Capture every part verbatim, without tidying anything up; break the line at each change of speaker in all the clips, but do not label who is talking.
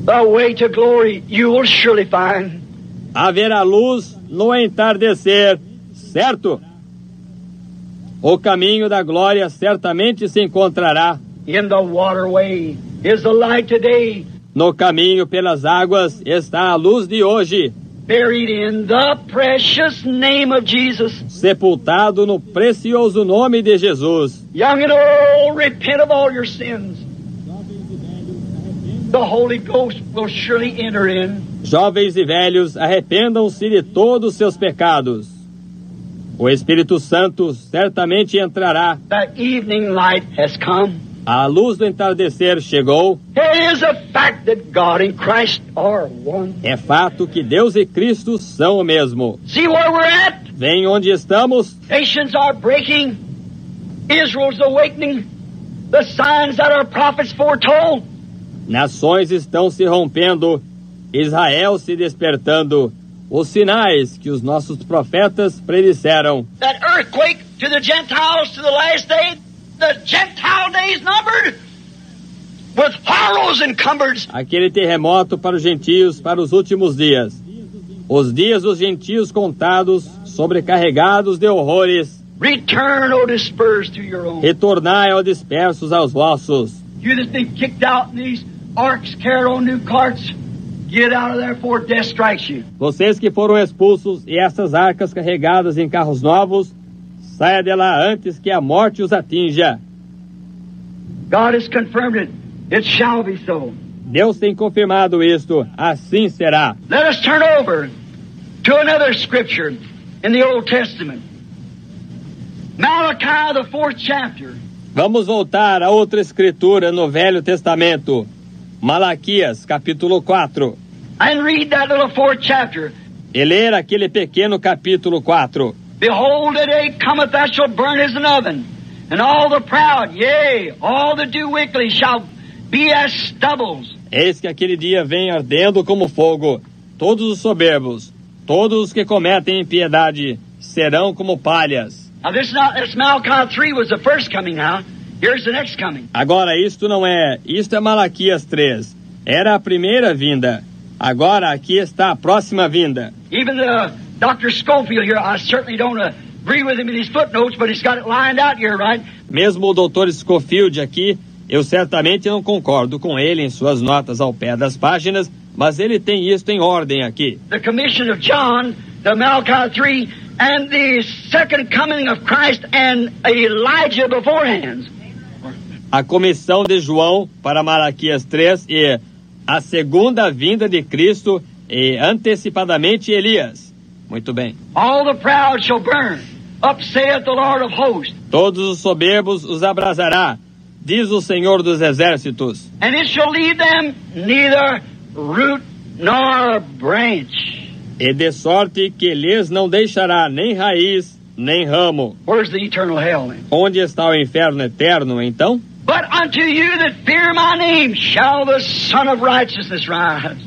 The way to glory you will surely find.
Haverá luz no entardecer, certo? O caminho da glória certamente se encontrará.
In the waterway is the light today.
No caminho pelas águas está a luz de hoje.
Buried in the precious name of Jesus.
Sepultado no precioso nome de Jesus.
Young and old, repent of all your sins. The Holy Ghost will surely enter in.
Jovens e velhos, arrependam-se de todos os seus pecados. O Espírito Santo certamente entrará.
The evening light has come.
A luz do entardecer chegou.
It is a fact that God and Christ are one.
É fato que Deus e Cristo são o mesmo.
See where we're at?
Vem onde estamos.
Nations are breaking. Israel's awakening. The signs that our prophets foretold.
Nações estão se rompendo. Israel se despertando. Os sinais que os nossos profetas predisseram.
That earthquake to the Gentiles to the last day. The Gentile days numbered with horrors encumbered.
Aquele terremoto para os gentios para os últimos dias. Os dias dos gentios contados, sobrecarregados de horrores.
Return, O dispersed to your own.
Retornai, ó dispersos aos vossos.
You that's been kicked out in these arks carried on new carts, get out of there before death strikes you.
Vocês que foram expulsos e essas arcas carregadas em carros novos, saia de lá antes que a morte os atinja.
God has confirmed it. It shall be so.
Deus tem confirmado isto. Assim será.
Let us turn over to another scripture in the Old Testament. Malachi, the fourth chapter.
Vamos voltar a outra escritura no Velho Testamento. Malaquias, capítulo quatro.
And read that little fourth chapter.
E ler aquele pequeno capítulo quatro.
Behold, the day cometh that shall burn as an oven, and all the proud, yea, all that do wickedly shall be as stubbles.
Eis que aquele dia vem ardendo como fogo. Todos os soberbos, todos os que cometem impiedade, serão como palhas.
Now this, not, this Malachi three was the first coming now. Here's the next coming.
Agora isto não é, isto é Malaquias três. Era a primeira vinda. Agora aqui está a próxima vinda.
Even the Doctor Schofield here, I certainly don't agree with him in his footnotes, but he's got it lined out here, right?
Mesmo o doutor Schofield aqui, eu certamente não concordo com ele em suas notas ao pé das páginas, mas ele tem isto em ordem aqui.
The commission of John, the Malachi three, and the second coming of Christ and Elijah beforehand.
A comissão de João para Malaquias três e a segunda vinda de Cristo e antecipadamente Elias. Muito bem.
All the proud shall burn, up saith the Lord of hosts.
Todos os soberbos os abrasará, diz o Senhor dos Exércitos.
And it shall leave them neither root nor branch.
E de sorte que lhes não deixará nem raiz, nem ramo.
Where's the eternal hell then?
Onde está o inferno eterno, então?
But unto you that fear my name shall the Son of Righteousness rise,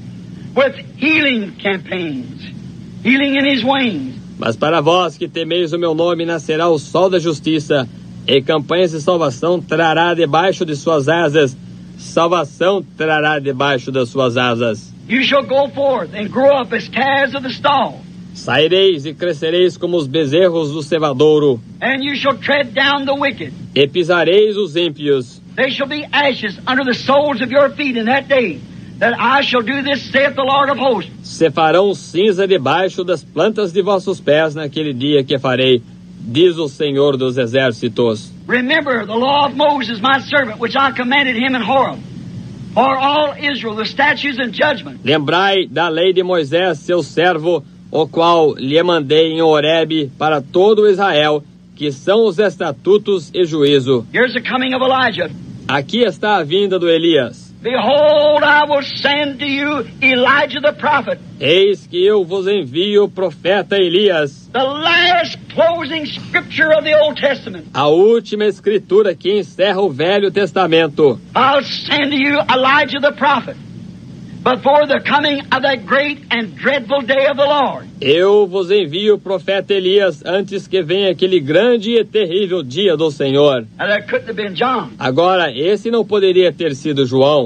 with healing campaigns, healing in his wings.
Mas para vós que temeis o meu nome nascerá o sol da justiça, e campanhas de salvação trará debaixo de suas asas, salvação trará debaixo das suas asas.
You shall go forth and grow up as calves of the stall.
Saireis e crescereis como os bezerros do cevadouro,
And you shall tread down the wicked.
e pisareis os ímpios.
They shall be ashes under the soles of your feet in that day, that I shall do this, saith the Lord of hosts.
Se farão cinza debaixo das plantas de vossos pés naquele dia que farei, diz o Senhor dos Exércitos.
Remember the law of Moses, my servant, which I commanded him in Horeb, for all Israel, the statutes and judgment.
Lembrai da lei de Moisés, seu servo, o qual lhe mandei em Horebe para todo Israel, que são os estatutos e juízo.
Here's the coming of Elijah.
Aqui está a vinda do Elias.
Behold, I will send to you Elijah the prophet,
Eis que eu vos envio o profeta Elias,
the last closing scripture of the Old Testament.
a última escritura que encerra o Velho Testamento.
I'll send to you Elijah the prophet before the coming of that great and dreadful day of the Lord.
Eu vos envio o profeta Elias antes que venha aquele grande e terrível dia do Senhor.
Now that couldn't have been John.
Agora, esse não poderia ter sido João.